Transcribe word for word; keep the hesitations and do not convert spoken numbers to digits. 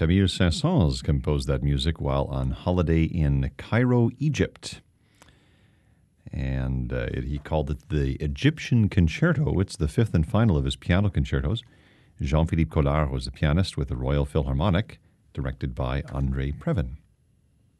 Camille Saint-Saëns composed that music while on holiday in Cairo, Egypt. And uh, it, he called it the Egyptian Concerto. It's the fifth and final of his piano concertos. Jean-Philippe Collard was the pianist with the Royal Philharmonic, directed by André Previn.